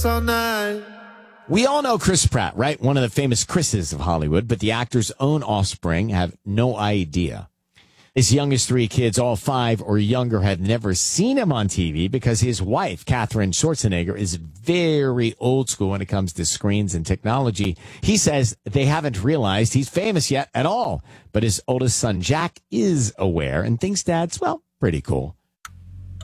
all night. We all know Chris Pratt, right? One of the famous Chris's of Hollywood, but the actor's own offspring have no idea. His youngest three kids, all 5 or younger, have never seen him on TV because his wife, Katherine Schwarzenegger, is very old school when it comes to screens and technology. He says they haven't realized he's famous yet at all, but his oldest son, Jack, is aware and thinks Dad's, well, pretty cool.